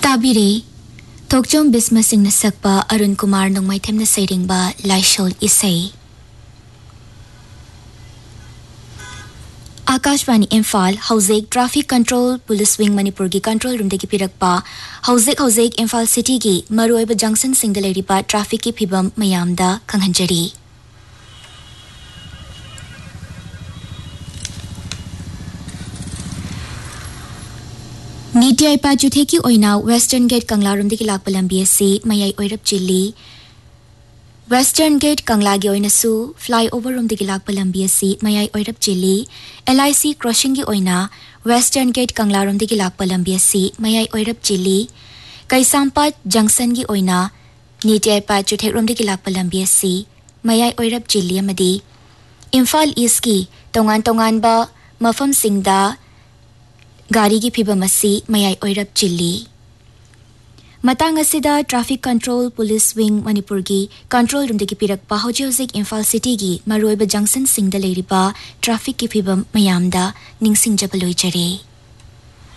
ताबिरे थोकचोम बिस्मा सिंह न सकपा अरुण कुमार नोंगमाइथेम न सैरिंगबा लाइशोल इसै Akashvani Imphal हौजेक traffic control police wing Manipur की कंट्रोल रूम दगी पिरकपा हौजेक इम्फाल सिटी की मरुओइब जंक्शन सिंगदा लेरिबा ट्रैफिक की फिबम मयामदा खंगहंजरी नीति पाजुथे की ओइना वेस्टर्न गेट कंगला रूम दगी लाकपा लंबी से मयाई ओइरब चिल्ली वेस्टर्न गेट कंगला की ओइनसु फ्लाईओवर रूम दगी लाकपा लंबी से मयाई ओइरब चिल्ली LIC क्रॉसिंग की ओइना वेस्टर्न गेट कंगला रूम दगी लाकपा लंबी से मयाई ओइरब चिल्ली कैसामपाट जंक्शन की ओइना नीति पाजुथे रूम दगी लाकपा लंबी से मयाई ओइरब चिल्ली अमदी इम्फाल ईस्ट की तोंगान बा मफम सिंगदा गाड़ी की फिबम असी मयाई ओइरब chilli Matang असिदा traffic control police wing Manipur की कंट्रोल रूम दगी पिरकपा हौजेक इम्फाल सिटी की मरुओइब जंक्शन सिंगदा लेरिबा ट्रैफिक की फिबम मयामदा निंगसिंगजब लोइजरे।